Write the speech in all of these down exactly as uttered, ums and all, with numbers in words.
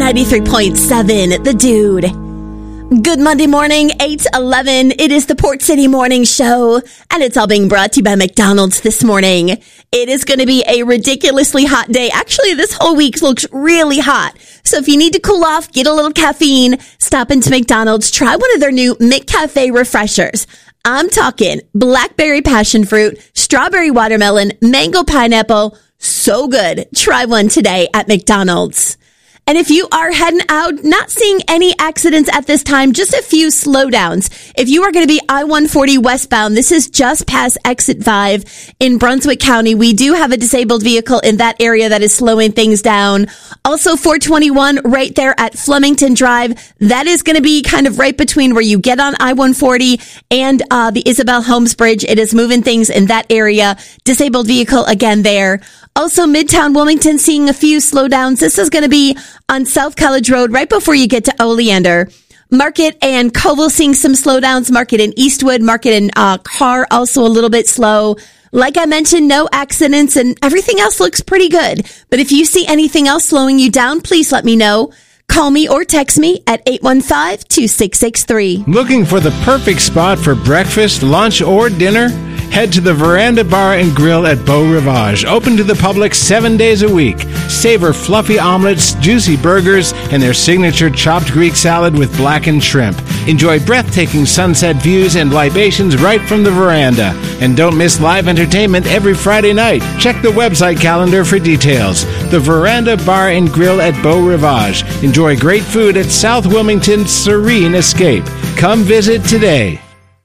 ninety-three point seven, The Dude. Good Monday morning, eight eleven. It is the Port City Morning Show, and it's all being brought to you by McDonald's this morning. It is going to be a ridiculously hot day. Actually, this whole week looks really hot. So if you need to cool off, get a little caffeine, stop into McDonald's, try one of their new McCafe refreshers. I'm talking blackberry passion fruit, strawberry watermelon, mango pineapple. So good. Try one today at McDonald's. And if you are heading out, not seeing any accidents at this time, just a few slowdowns. If you are going to be I one forty westbound, this is just past exit five in Brunswick County. We do have a disabled vehicle in that area that is slowing things down. Also, four twenty-one right there at Flemington Drive. That is going to be kind of right between where you get on I one forty and uh, the Isabel Holmes Bridge. It is moving things in that area. Disabled vehicle again there. Also, Midtown Wilmington seeing a few slowdowns. This is going to be on South College Road right before you get to Oleander. Market and Colville seeing some slowdowns. Market in Eastwood, Market in uh, Carr also a little bit slow. Like I mentioned, no accidents and everything else looks pretty good. But if you see anything else slowing you down, please let me know. Call me or text me at eight one five, two six six three. Looking for the perfect spot for breakfast, lunch, or dinner? Head to the Veranda Bar and Grill at Beau Rivage. Open to the public seven days a week. Savor fluffy omelets, juicy burgers, and their signature chopped Greek salad with blackened shrimp. Enjoy breathtaking sunset views and libations right from the veranda. And don't miss live entertainment every Friday night. Check the website calendar for details. The Veranda Bar and Grill at Beau Rivage. Enjoy great food at South Wilmington's Serene Escape. Come visit today.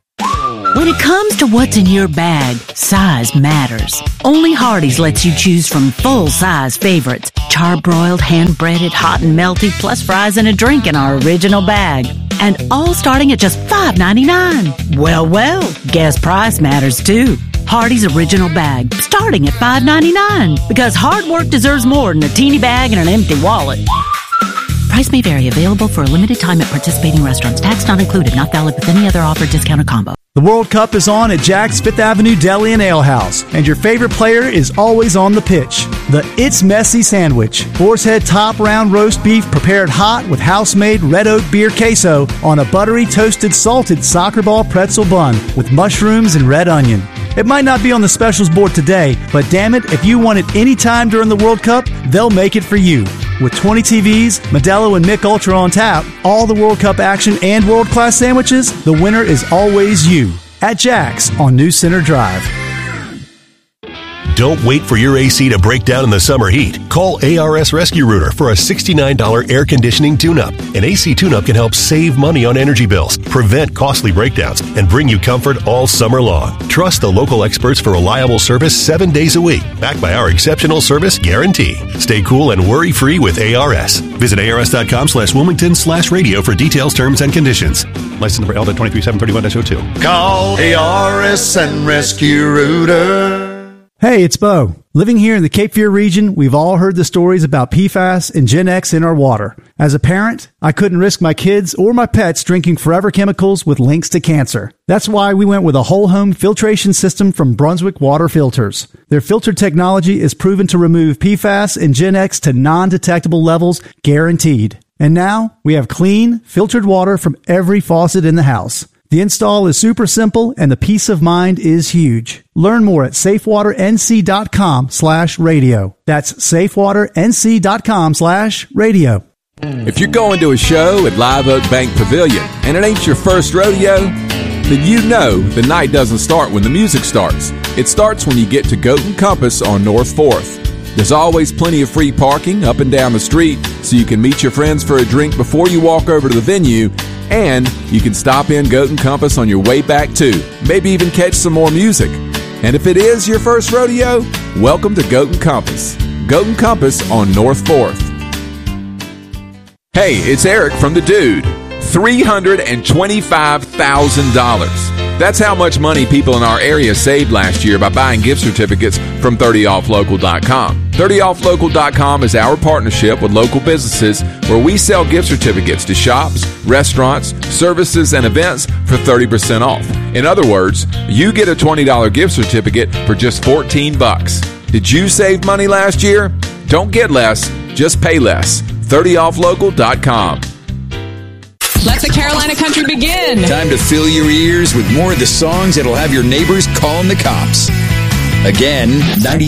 When it comes to what's in your bag, size matters. Only Hardee's lets you choose from full-size favorites. Charbroiled, hand-breaded, hot and melty, plus fries and a drink in our original bag. And all starting at just five ninety-nine. Well, well, guess price matters too. Hardee's original bag, starting at five ninety-nine. Because hard work deserves more than a teeny bag and an empty wallet. Price may vary. Available for a limited time at participating restaurants. Tax not included. Not valid with any other offer, discount, or combo. The World Cup is on at Jack's Fifth Avenue Deli and Ale House, and your favorite player is always on the pitch. The It's Messy Sandwich. Boar's Head top round roast beef prepared hot with house-made red oak beer queso on a buttery toasted salted soccer ball pretzel bun with mushrooms and red onion. It might not be on the specials board today, but damn it, if you want it anytime during the World Cup, they'll make it for you. With twenty T Vs, Modelo and Mick Ultra on tap, all the World Cup action and world-class sandwiches, the winner is always you. At Jack's on New Center Drive. Don't wait for your A C to break down in the summer heat. Call A R S Rescue Rooter for a sixty-nine dollars air conditioning tune-up. An A C tune-up can help save money on energy bills, prevent costly breakdowns, and bring you comfort all summer long. Trust the local experts for reliable service seven days a week, backed by our exceptional service guarantee. Stay cool and worry-free with A R S. Visit ars.com slash Wilmington slash radio for details, terms, and conditions. License number L twenty-three seven thirty-one dash oh two. Call A R S and Rescue Rooter. Hey, it's Bo. Living here in the Cape Fear region, we've all heard the stories about P FAS and Gen X in our water. As a parent, I couldn't risk my kids or my pets drinking forever chemicals with links to cancer. That's why we went with a whole home filtration system from Brunswick Water Filters. Their filter technology is proven to remove P FAS and Gen X to non-detectable levels, guaranteed. And now, we have clean, filtered water from every faucet in the house. The install is super simple and the peace of mind is huge. Learn more at safewaternc.com slash radio. That's safewaternc.com slash radio. If you're going to a show at Live Oak Bank Pavilion and it ain't your first rodeo, then you know the night doesn't start when the music starts. It starts when you get to Goat and Compass on North fourth. There's always plenty of free parking up and down the street so you can meet your friends for a drink before you walk over to the venue. And you can stop in Goat and Compass on your way back too. Maybe even catch some more music. And if it is your first rodeo, welcome to Goat and Compass. Goat and Compass on North fourth. Hey, it's Eric from The Dude. three hundred twenty-five thousand dollars. That's how much money people in our area saved last year by buying gift certificates from thirty off local dot com. thirty off local dot com is our partnership with local businesses where we sell gift certificates to shops, restaurants, services, and events for thirty percent off. In other words, you get a twenty dollars gift certificate for just fourteen bucks. Did you save money last year? Don't get less, just pay less. thirty off local dot com. Let the Carolina country begin. Time to fill your ears with more of the songs that'll have your neighbors calling the cops. Again, ninety